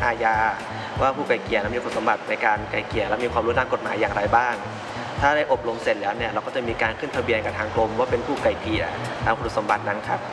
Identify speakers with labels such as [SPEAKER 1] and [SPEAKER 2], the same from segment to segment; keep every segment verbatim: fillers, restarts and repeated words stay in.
[SPEAKER 1] อาญาว่าผู้ไกล่เกลี่ยมีคุณสมบัติในการไกล่เกลี่ยและมีความรู้ด้านกฎหมายอย่างไรบ้างถ้าได้อบรมเสร็จแล้วเนี่ยเราก็จะมีการขึ้นทะเบียนกับทางกรมว่าเป็นผู้ไกล่เกลี่ยตามคุณสมบัตินั้นครับ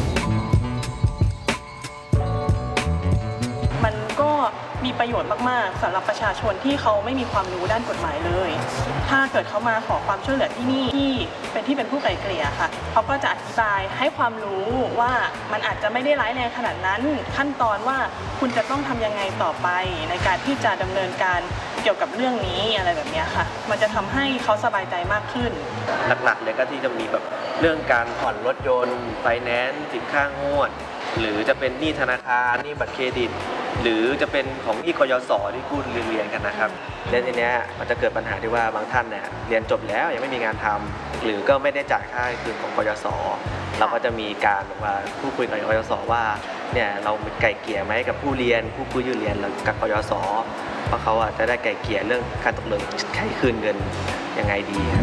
[SPEAKER 2] มันก็มีประโยชน์มากๆสำหรับประชาชนที่เขาไม่มีความรู้ด้านกฎหมายเลยถ้าเกิดเขามาขอความช่วยเหลือที่นี่ที่เป็นที่เป็นผู้ไกล่เกลี่ยค่ะเขาก็จะอธิบายให้ความรู้ว่ามันอาจจะไม่ได้ร้ายแรงขนาดนั้นขั้นตอนว่าคุณจะต้องทำยังไงต่อไปในการที่จะดำเนินการเกี่ยวกับเรื่องนี้อะไรแบบนี้ค่ะมันจะทำให้เขาสบายใจมากขึ้น
[SPEAKER 1] หลักๆเลยก็ที่จะมีแบบเรื่องการผ่อนรถยนต์ไฟแนนซ์สินค้างวดหรือจะเป็นหนี้ธนาคารหนี้บัตรเครดิตหรือจะเป็นของหนี้กยศที่กู้เรียนกันนะครับเรื่องนี้มันจะเกิดปัญหาที่ว่าบางท่านเนี่ยเรียนจบแล้วยังไม่มีงานทำหรือก็ไม่ได้จ่ายค่าคืนของกยศเราก็จะมีการว่าพูดคุยกับกยศว่าเนี่ยเราไกล่เกลี่ยไหมกับผู้เรียนผู้กู้ยืมเรียนกับกยศเพราะเขาจะได้ไกล่เกลี่ยเรื่องการตกลงให้คืนเงินยังไงดีครับ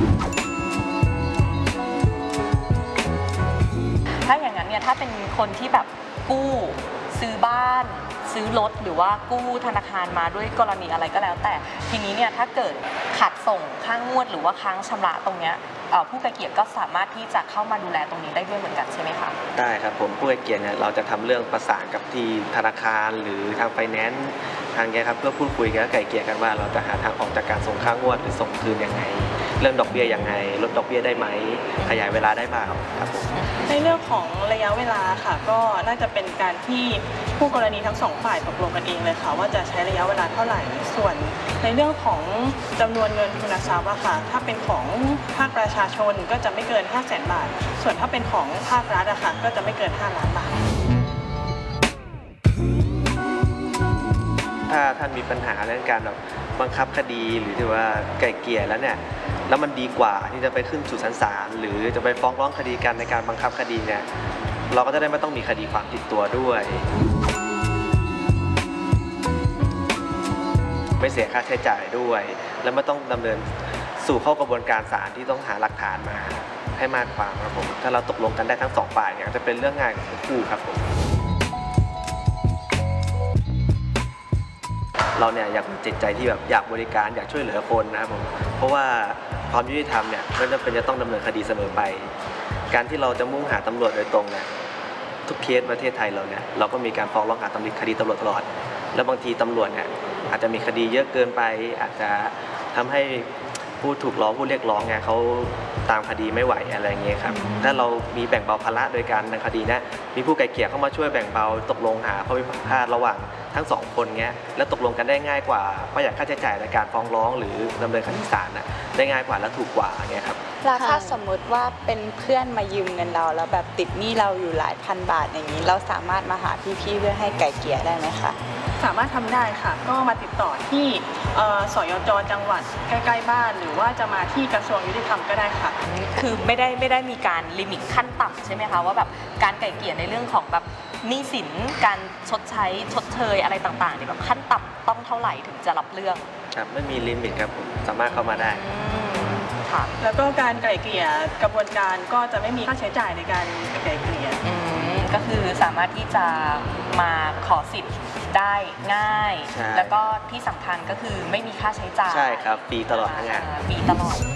[SPEAKER 3] ถ้าอย่างนั้นเนี่ยถ้าเป็นคนที่แบบกู้ซื้อบ้านซื้อรถหรือว่ากู้ธนาคารมาด้วยกรณีอะไรก็แล้วแต่ทีนี้เนี่ยถ้าเกิดขาดส่งค่างวดหรือว่าค้างชำระตรงเนี้ยผู้ไกล่เกลี่ยก็สามารถที่จะเข้ามาดูแลตรงนี้ได้ด้วยเหมือนกันใช่ไหมคะ
[SPEAKER 1] ได้ครับผมผู้ไกล่เกลี่ยเนี่ยเราจะทำเรื่องประสานกับที่ธนาคารหรือทางไฟแนนซ์ทางแกครับเพื่อพูดคุยกันไกล่เกลี่ยกันว่าเราจะหาทางออกจากการส่งค่างวดหรือส่งคืนยังไงเรื่องดอกเบี้ยยังไงลดดอกเบี้ยได้ไหมขยายเวลาได้บ้างครับผม
[SPEAKER 2] ในเรื่องของระยะเวลาค่ะก็น่าจะเป็นการที่ผู้กรณีทั้งสองฝ่ายตกลงกันเองเลยค่ะว่าจะใช้ระยะเวลาเท่าไหร่ส่วนในเรื่องของจำนวนเงินทุนทรัพย์อะค่ะถ้าเป็นของภาคประชาชนก็จะไม่เกิน ห้าแสน บาทส่วนถ้าเป็นของภาครัฐอะค่ะก็จะไม่เกินห้าล้านบาท
[SPEAKER 1] ถ้าท่านมีปัญหาเรื่องการแบบบังคับคดีหรือที่ว่าไกล่เกลี่ยแล้วเนี่ยแล้วมันดีกว่าที่จะไปขึ้นสู่ชั้นศาลหรือจะไปฟ้องร้องคดีกันในการบังคับคดีเนี่ยเราก็จะได้ไม่ต้องมีคดีความติดตัวด้วยไม่เสียค่าใช้จ่ายด้วยและไม่ต้องดำเนินสู่เข้ากระบวนการศาลที่ต้องหาหลักฐานมาให้มากความครับผมถ้าเราตกลงกันได้ทั้งสองฝ่ายเนี่ยจะเป็นเรื่องง่ายของทั้งคู่ครับผมเราเนี่ยอยากมีจิตใจที่แบบอยากบริการอยากช่วยเหลือคนนะครับผมเพราะว่าความยุติธรรมเนี่ยไม่จำเป็นจะต้องดำเนินคดีเสมอไปการที่เราจะมุ่งหาตำรวจโดยตรงเนี่ยทุกเคสประเทศไทยเราเนี่ยเราก็มีการฟ้องร้องหาตำรวจคดีตำรวจตลอดแล้วบางทีตำรวจเนี่ยอาจจะมีคดีเยอะเกินไปอาจจะทำให้ผู้ถูกร้องผู้เรียกร้องไงเขาตามคดีไม่ไหวอะไรเงี้ยครับถ้าเรามีแบ่งเบาภาระโดยการในคดีนะมีผู้ไกล่เกลี่ยเข้ามาช่วยแบ่งเบาตกลงหาข้อพิพาทระหว่างทั้งสองคนเงี้ยแล้วตกลงกันได้ง่ายกว่าประหยัดค่าใช้จ่ายในการฟ้องร้องหรือดำเนินคดีศาลนะได้ง่ายกว่าและถูกกว่าเงี้ยครับ
[SPEAKER 4] แล้วถ้าสมมุติว่าเป็นเพื่อนมายืมเงินเราแล้วแบบติดหนี้เราอยู่หลายพันบาทอย่างนี้เราสามารถมาหาพี่ๆเพื่อให้ไกล่เกลี่ยได้ไหมคะ
[SPEAKER 2] สามารถทำได้ค่ะก็มาติดต่อที่สยจ.จังหวัดใกล้ๆบ้านหรือว่าจะมาที่กระทรวงยุติธรรมก็ได้ค่ะ
[SPEAKER 3] คือไม่ได้ไม่ได้มีการลิมิตขั้นต่ำใช่ไหมคะว่าแบบการไกล่เกลี่ยในเรื่องของแบบหนี้สินการชดใช้ชดเชยอะไรต่างๆเนี่ยแบบขั้นต่ำต้องเท่าไหร่ถึงจะรับเรื่อง
[SPEAKER 1] ครับไม่มีลิมิตครับผมสามารถเข้ามาได้
[SPEAKER 2] ค่ะแล้วก็การไกล่เกลี่ยกระบวนการก็จะไม่มีค่าใช้จ่ายในการไกล่เกลี่ย
[SPEAKER 3] ก็คือสามารถที่จะมาขอสิทธิ์ได้ง่ายแล้วก็ที่สำคัญก็คือไม่มีค่าใช้จ่าย
[SPEAKER 1] ใช่ครับฟรีตลอดทั้งงาน
[SPEAKER 3] ฟรีตลอด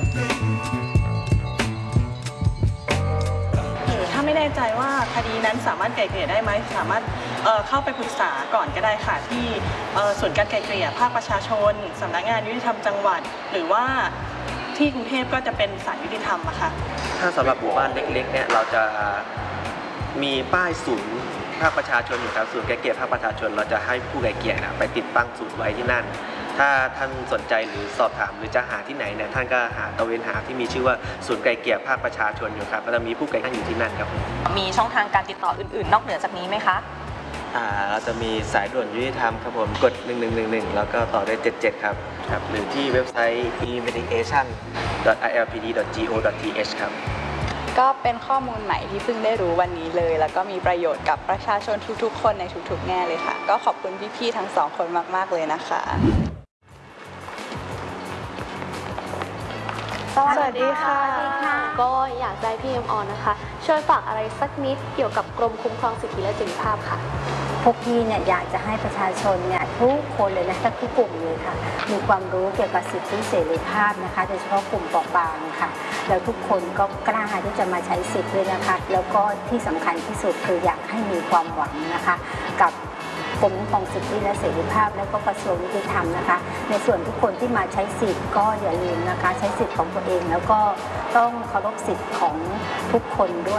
[SPEAKER 2] หรือถ้าไม่แน่ใจว่าคดีนั้นสามารถไกล่เกลี่ยได้ไหมสามารถเอ่อเข้าไปปรึกษาก่อนก็ได้ค่ะที่ศูนย์การไกล่เกลี่ยภาคประชาชนสำนักงานยุติธรรมจังหวัดหรือว่าที่กรุงเทพก็จะเป็นศาลยุติธรรมอะค่ะ
[SPEAKER 1] ถ้าสำหรับหมู่บ้านเล็กๆเนี่ยเราจะมีป้ายศูนย์ภาคประชาชนอยู่ครับศูนย์ไกล่เกลี่ยภาคประชาชนเราจะให้ผู้ไกล่เกลี่ยนะไปติดตั้งศูนย์ไว้ที่นั่นถ้าท่านสนใจหรือสอบถามหรือจะหาที่ไหนเนี่ยท่านก็หาตะเวนหาที่มีชื่อว่าศูนย์ไกล่เกลี่ยภาคประชาชนอยู่ครับก็จะมีผู้ไกล่เกลี่ยอยู่ที่นั่นครับ
[SPEAKER 3] มีช่องทางการติดต่ออื่นๆนอกเหนือจากนี้ไหมคะ
[SPEAKER 1] อ่าเราจะมีสายด่วนยุติธรรมครับผมกดหนึ่งหนึ่งหนึ่งหนึ่งแล้วก็ต่อด้วยเจ็ดเจ็ดครับครับหรือที่เว็บไซต์ อี เมดิเคชั่น ดอท ไอ แอล พี ดี ดอท จี โอ ดอท ที เอช ครับ
[SPEAKER 4] ก็เป็นข้อมูลใหม่ที่เพิ่งได้รู้วันนี้เลยแล้วก็มีประโยชน์กับประชาชนทุกๆคนในทุกๆแง่เลยค่ะก็ขอบคุณพี่ๆทั้งสองคนมากๆเลยนะคะ
[SPEAKER 5] สวัสดีค่ะก็อยากให้พี่เอ็มออนนะคะช่วยช่วยฝากอะไรสักนิดเกี่ยวกับกรมคุ้มครองสิทธิและเสรีภาพค่ะ
[SPEAKER 6] พวกพี่เนี่ยอยากจะให้ประชาชนเนี่ยทุกคนเลยนะทุกกลุ่มเลยค่ะมีความรู้เกี่ยวกับสิทธิเสรีภาพนะคะโดยเฉพาะกลุ่มเปราะบางค่ะแล้วทุกคนก็กล้าที่จะมาใช้สิทธิ์ด้วยนะคะแล้วก็ที่สำคัญที่สุดคืออยากให้มีความหวังนะคะกับกรมคุ้มครองสิทธิและเสรีภาพและก็กระทรวงยุติธรรมนะคะในส่วนทุกคนที่มาใช้สิทธิ์ก็อย่าลืมนะคะใช้สิทธิ์ของตัวเองแล้วก็ต้องเคารพสิทธิ์ของทุกคนด้วย